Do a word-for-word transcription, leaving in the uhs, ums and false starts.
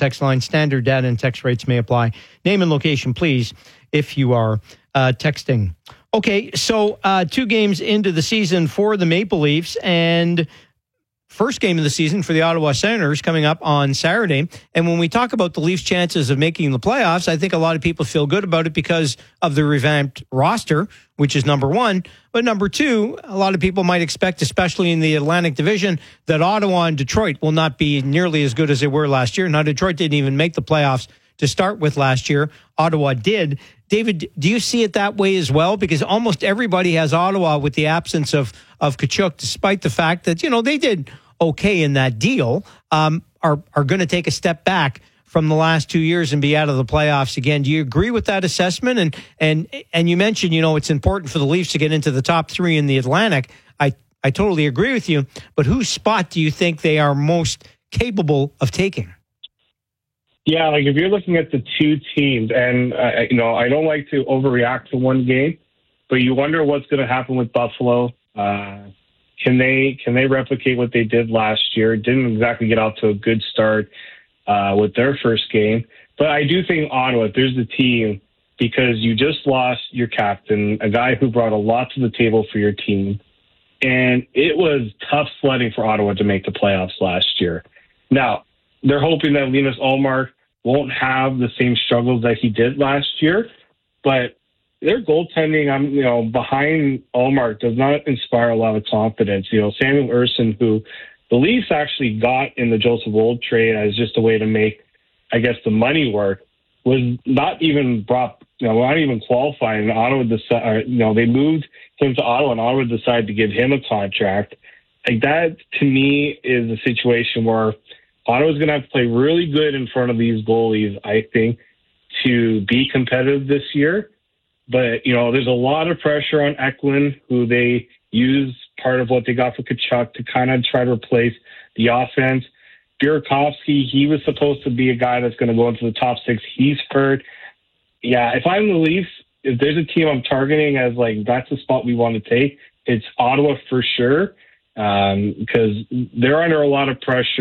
text line. Standard data and text rates may apply. Name and location, please, if you are uh, texting. Okay, so uh, two games into the season for the Maple Leafs, and first game of the season for the Ottawa Senators coming up on Saturday. And when we talk about the Leafs' chances of making the playoffs, I think a lot of people feel good about it because of the revamped roster, which is number one. But number two, a lot of people might expect, especially in the Atlantic Division, that Ottawa and Detroit will not be nearly as good as they were last year. Now, Detroit didn't even make the playoffs to start with last year. Ottawa did. David, do you see it that way as well? Because almost everybody has Ottawa with the absence of, of Tkachuk, despite the fact that, you know, they did okay in that deal, um, are, are going to take a step back from the last two years and be out of the playoffs again. Do you agree with that assessment? And and and you mentioned, you know, it's important for the Leafs to get into the top three in the Atlantic. I, I totally agree with you. But whose spot do you think they are most capable of taking? Yeah, like if you're looking at the two teams, and, uh, you know, I don't like to overreact to one game, but you wonder what's going to happen with Buffalo. Uh, can they can they replicate what they did last year? Didn't exactly get out to a good start uh, with their first game. But I do think Ottawa, if there's the team, because you just lost your captain, a guy who brought a lot to the table for your team, and it was tough sledding for Ottawa to make the playoffs last year. Now, they're hoping that Linus Ullmark won't have the same struggles that he did last year, but their goaltending, I'm you know behind Ullmark, does not inspire a lot of confidence. You know, Samuel Ersson, who the Leafs actually got in the Joseph Wold trade as just a way to make, I guess, the money work, was not even brought, you know, not even qualifying. Ottawa decided, you know, they moved him to Ottawa, and Ottawa decided to give him a contract. Like that, to me, is a situation where Ottawa's going to have to play really good in front of these goalies, I think, to be competitive this year. But, you know, there's a lot of pressure on Eklund, who they use part of what they got for Tkachuk to kind of try to replace the offense. Burakovsky, he was supposed to be a guy that's going to go into the top six. He's hurt. Yeah, if I'm the Leafs, if there's a team I'm targeting as, like, that's the spot we want to take, it's Ottawa for sure, um, because they're under a lot of pressure.